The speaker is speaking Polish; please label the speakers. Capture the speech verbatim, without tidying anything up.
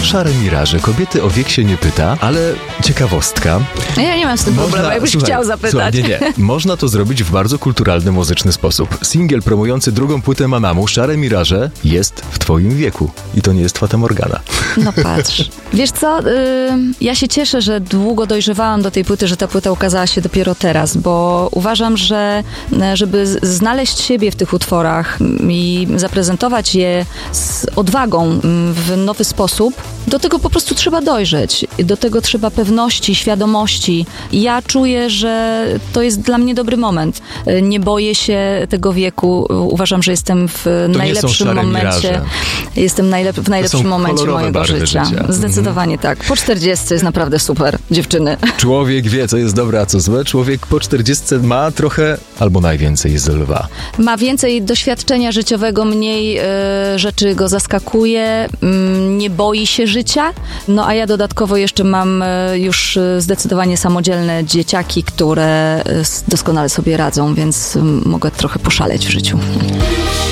Speaker 1: Szare miraże. Kobiety o wiek się nie pyta, ale ciekawostka.
Speaker 2: Ja nie mam z tym
Speaker 1: Można,
Speaker 2: problemu, jakbyś
Speaker 1: słuchaj,
Speaker 2: chciał zapytać.
Speaker 1: Słuchaj, nie, nie. Można to zrobić w bardzo kulturalny, muzyczny sposób. Singiel promujący drugą płytę Mamamu, Szare miraże, jest w twoim wieku. I to nie jest Fata Morgana.
Speaker 2: No patrz. Wiesz co, yy, ja się cieszę, że długo dojrzewałam do tej płyty, że ta płyta ukazała się dopiero teraz, bo uważam, że żeby z- znaleźć siebie w tych utworach i zaprezentować je z odwagą w nowy sposób, do tego po prostu trzeba dojrzeć. Do tego trzeba pewności, świadomości. Ja czuję, że to jest dla mnie dobry moment. Nie boję się tego wieku. Uważam, że jestem w
Speaker 1: To
Speaker 2: najlepszym
Speaker 1: nie są szare
Speaker 2: momencie.
Speaker 1: miraże.
Speaker 2: Jestem najlep- w najlepszym
Speaker 1: są
Speaker 2: momencie
Speaker 1: kolorowe
Speaker 2: mojego
Speaker 1: barwy
Speaker 2: życia.
Speaker 1: życia.
Speaker 2: Zdecydowanie tak. Po czterdziestce jest naprawdę super, dziewczyny.
Speaker 1: Człowiek wie, co jest dobre, a co złe. Człowiek po czterdziestce ma trochę, albo najwięcej z lwa.
Speaker 2: Ma więcej doświadczenia życiowego, mniej y, rzeczy go zaskakuje, y, nie boi się życia. No a ja dodatkowo jeszcze mam y, już y, zdecydowanie samodzielne dzieciaki, które y, doskonale sobie radzą, więc y, mogę trochę poszaleć w życiu.